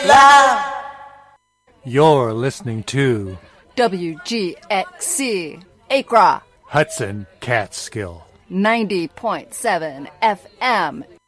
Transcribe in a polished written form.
love. You're listening to WGXC, Accra, Hudson Catskill. 90.7 FM,